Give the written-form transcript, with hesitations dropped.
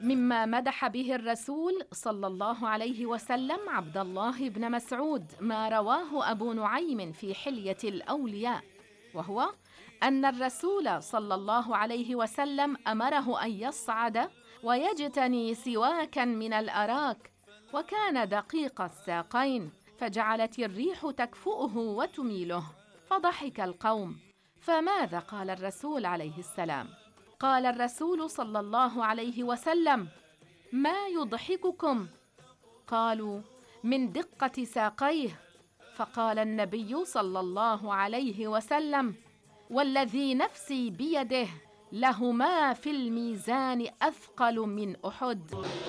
مما مدح به الرسول صلى الله عليه وسلم عبد الله بن مسعود ما رواه أبو نعيم في حلية الأولياء، وهو أن الرسول صلى الله عليه وسلم أمره أن يصعد ويجتني سواكا من الأراك، وكان دقيق الساقين، فجعلت الريح تكفؤه وتميله، فضحك القوم. فماذا قال الرسول عليه السلام؟ قال الرسول صلى الله عليه وسلم: ما يضحككم؟ قالوا: من دقة ساقيه. فقال النبي صلى الله عليه وسلم: والذي نفسي بيده لهما في الميزان أثقل من أحد.